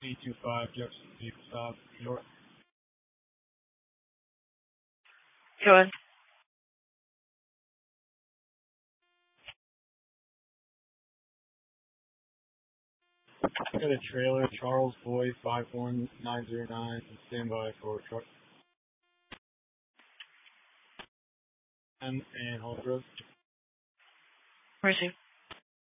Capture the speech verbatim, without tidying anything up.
eight two five Jefferson Street, South York. Go ahead. Got a trailer, Charles Boy, five one nine zero nine, stand by for truck. And, and Hall Road. Mercy.